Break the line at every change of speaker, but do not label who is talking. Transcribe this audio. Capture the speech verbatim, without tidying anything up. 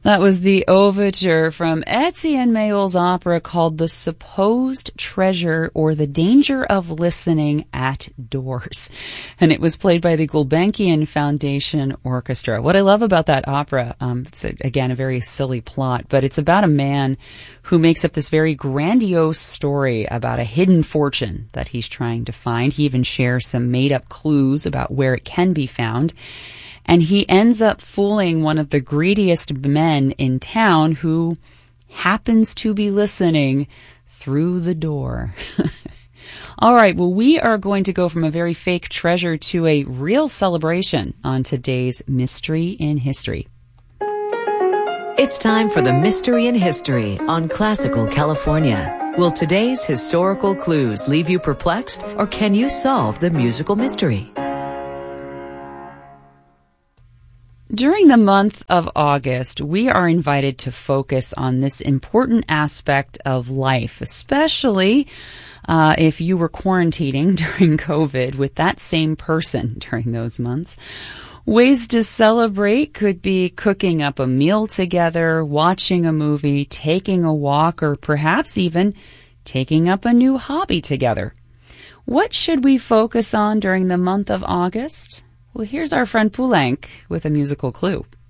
That was the overture from Etienne Mayol's opera called The Supposed Treasure, or The Danger of Listening at Doors. And it was played by the Gulbenkian Foundation Orchestra. What I love about that opera, um, it's, a, again, a very silly plot, but it's about a man who makes up this very grandiose story about a hidden fortune that he's trying to find. He even shares some made-up clues about where it can be found. And he ends up fooling one of the greediest men in town who happens to be listening through the door. All right, well, we are going to go from a very fake treasure to a real celebration on today's Mystery in History.
It's time for the Mystery in History on Classical California. Will today's historical clues leave you perplexed, or can you solve the musical mystery?
During the month of August, we are invited to focus on this important aspect of life, especially uh, if you were quarantining during COVID with that same person during those months. Ways to celebrate could be cooking up a meal together, watching a movie, taking a walk, or perhaps even taking up a new hobby together. What should we focus on during the month of August? Well, here's our friend Poulenc with a musical clue.